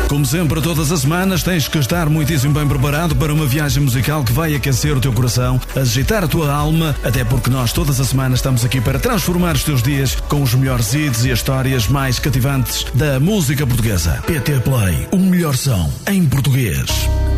Como sempre, todas as semanas tens que estar muitíssimo bem preparado para uma viagem musical que vai aquecer o teu coração, agitar a tua alma, até porque nós todas as semanas estamos aqui para transformar os teus dias com os melhores hits e as histórias mais cativantes da música portuguesa. PT Play, o melhor som em português.